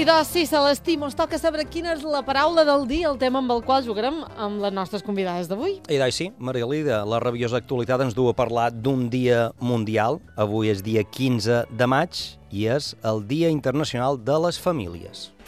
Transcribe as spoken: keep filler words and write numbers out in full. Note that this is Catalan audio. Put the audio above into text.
I doncs sí, Celestí, mos toca saber quina és la paraula del dia, el tema amb el qual jugarem amb les nostres convidades d'avui. I doncs sí, Maria Lida, la rabiosa actualitat ens du a parlar d'un dia mundial. Avui és dia quinze de maig i és el Dia Internacional de les Famílies.